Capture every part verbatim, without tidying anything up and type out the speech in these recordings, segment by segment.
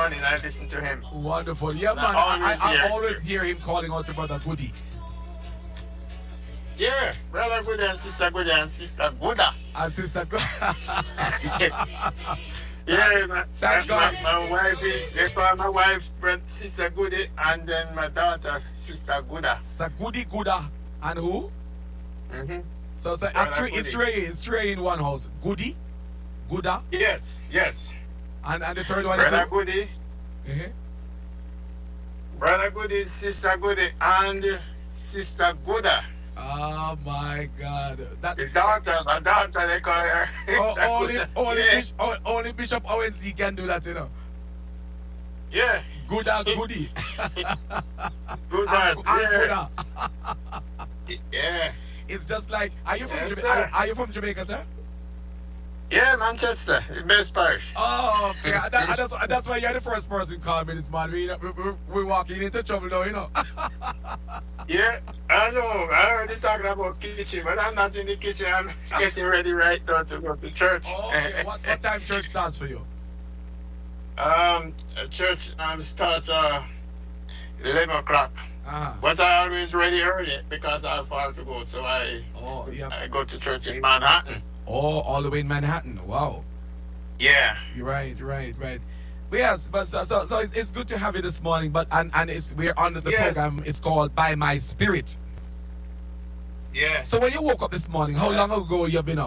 morning. I listen to him. Wonderful. Yeah, And man. I I, always I, I hear always you. hear him calling out to Brother Goody. Yeah, brother Goody and sister Goody and sister Buddha. And Sister Goody. Yeah, my, Thank my, God. my wife is, they call my wife brother, sister Goody, and then my daughter sister Gouda. So Goody Gooda. And who? Mm-hmm. So, so Brother actually, it's Goody. three, it's three in one house. Goody, Gooda, Yes, yes. and, and the third one Brother is Goody, who? Uh-huh. brother Goody, sister Goody, and sister Gouda. Oh my God! That The daughter, my daughter, they call her. oh, Sister only Gouda. only yeah. Bishop, oh, only Bishop O N C can do that, you know. Yeah. Gooda, Goody, Good and, as, and yeah. Gooda. Yeah. It's just like, are you from Yes, Jamaica? sir. Are, are you from Jamaica, sir? Yeah, Manchester, the best parish. Oh, okay. And that, and that's, that's why you're the first person called me this morning. We, we, we're walking into trouble now, you know. Yeah, I know. I already talking about kitchen, but I'm not in the kitchen. I'm getting ready right now to go to church. Oh, okay. What, what time church starts for you? Um, church um starts uh eleven o'clock. Uh-huh. But I always ready early because I have far to go, so I Oh, yeah. I go to church in Manhattan. Oh, all the way in Manhattan. Wow. Yeah. You're right, right, right. But yes, but so, so, so it's, it's good to have you this morning. But and, and it's we're on the Yes. program. It's called By My Spirit. Yeah. So when you woke up this morning, how long ago you been up?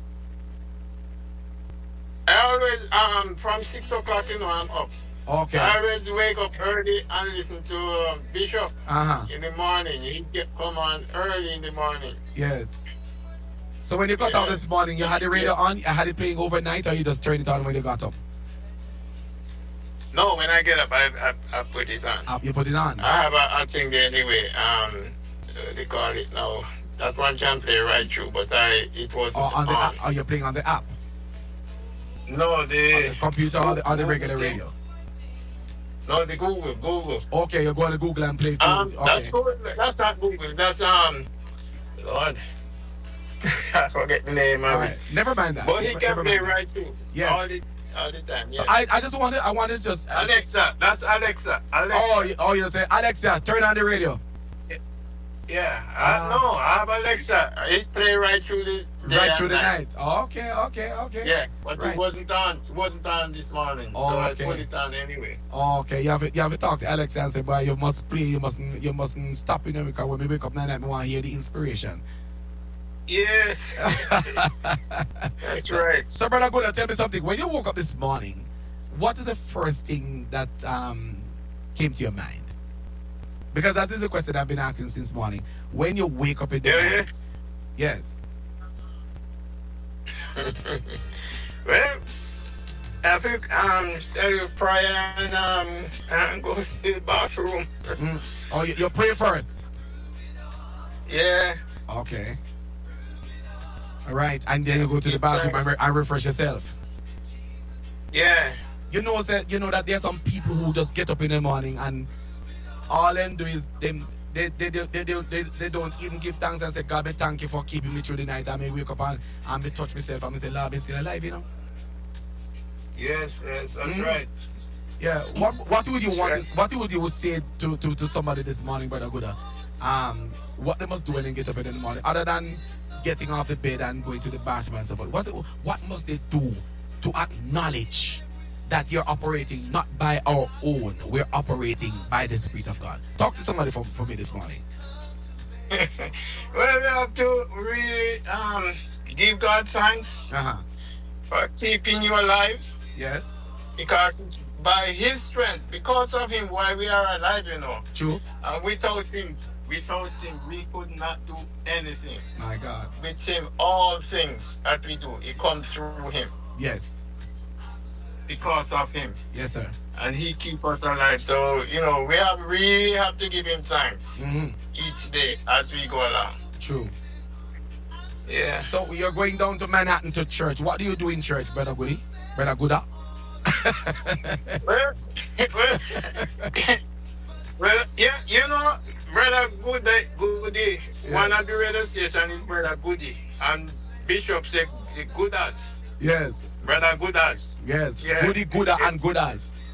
I always um from six o'clock you know I'm up. Okay. I always wake up early and listen to uh, Bishop Uh huh. in the morning. He get come on early in the morning. Yes. So when you got up Yeah. this morning, you had the radio on. You had it playing overnight, or you just turned it on when you got up? No, when I get up, I I, I put it on. Up, you put it on. I have a, a thing there anyway. Um, uh, they call it now. That one can play right through, but I it wasn't Or on the on. app, or you're playing on the app, No, on the the computer, or the, or the regular Okay. radio. no the Google Google. Okay, you're going to Google and play. Through. Um, that's Okay. Google. That's not Google. That's um, Lord, I forget the name All of right. it. Never mind that. But he Never- can never play mind that. right through. Yes. All the all the time. So Yeah. I, I just wanted I wanted to just Alexa, that's Alexa. Alexa. Oh, you- oh, you say Alexa, turn on the radio. Yeah, Ah. I know. I have Alexa. It play right through the day Right and through the night. Okay, okay, okay. Yeah, but Right. it wasn't on. It wasn't on this morning, Oh, so okay. I put it on anyway. Okay, you have to, you have to talk to Alexa and say, boy, you must play, you mustn't you mustn't stop, you know, because when we wake up night, we want to hear the inspiration. Yes, that's so, right. So, brother, go tell me something. When you woke up this morning, what is the first thing that um came to your mind? Because that is the question I've been asking since morning. When you wake up in the Yeah, morning, yeah. yes. Well, I think um, say your prayer and um, and go to the bathroom. Mm. Oh, you, you pray first. Yeah, Okay. All right, and then you go to the bathroom and, re- and refresh yourself. yeah, You know, say, you know that there are some people who just get up in the morning and all them do is them they they they, they, they, they, they don't even give thanks and say, God, me thank you for keeping me through the night. I may wake up and, and me touch myself and me say, Lord, I'm still alive, you know. yes, yes, that's Mm. right. Yeah. What what would you That's want? right. To, what would you say to, to, to somebody this morning, brother Gooda? Um, what they must do when they get up in the morning, other than getting off the bed and going to the bathroom and so forth. What's it, what must they do to acknowledge that you're operating not by our own, we're operating by the Spirit of God? Talk to somebody for, for me this morning. Well, we have to really um, give God thanks Uh huh. for keeping you alive, Yes. because it's by His strength, because of Him, why we are alive, you know. True. And without Him, without Him, we could not do anything. My God. With Him, all things that we do, it comes through Him, Yes. because of Him, Yes, sir. and He keep us alive. So you know, we have really have to give Him thanks Mm-hmm. each day as we go along. True. Yeah. So you're going down to Manhattan to church. What do you do in church, brother Goody? Brother Gooda? Well, well, well, yeah, you know, Brother Goody, Goody Yeah. one of the radio station is Brother Goody, and Bishop said the Goodas, Yes. Brother Goodas. Yes. Yeah. Goody Gooda and Goodas.